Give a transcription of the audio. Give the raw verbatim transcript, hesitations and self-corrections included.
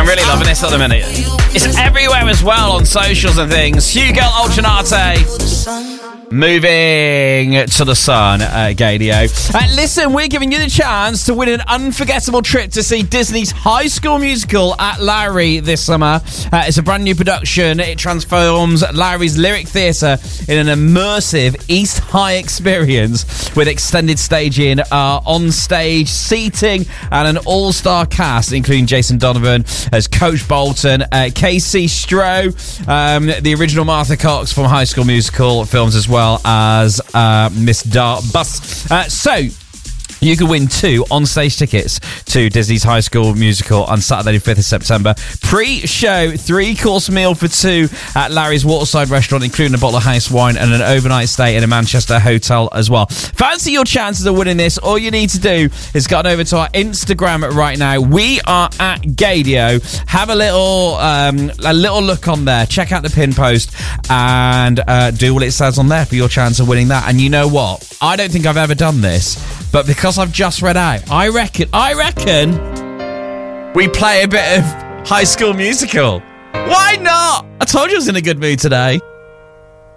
really loving this at the minute. It's everywhere as well on socials and things. Hugo Olchinate. Moving to the Sun, uh, Gadio. Uh, listen, we're giving you the chance to win an unforgettable trip to see Disney's High School Musical at Lowry this summer. Uh, it's a brand new production. It transforms Lowry's Lyric Theatre in an immersive East High experience with extended staging, uh, on-stage seating, and an all-star cast, including Jason Donovan as Coach Bolton, uh, Casey Stroh, um, the original Martha Cox from High School Musical films as well. Well as uh, Miss Dart Bus. Uh, so, you can win two on-stage tickets to Disney's High School Musical on Saturday the fifth of September. Pre-show, three-course meal for two at Larry's Waterside Restaurant, including a bottle of house wine and an overnight stay in a Manchester hotel as well. Fancy your chances of winning this? All you need to do is get on over to our Instagram right now. We are at Gadio. Have a little um, a little look on there. Check out the pin post and uh, do what it says on there for your chance of winning that. And you know what? I don't think I've ever done this, but because I've just read out, I reckon, I reckon we play a bit of High School Musical. Why not? I told you I was in a good mood today.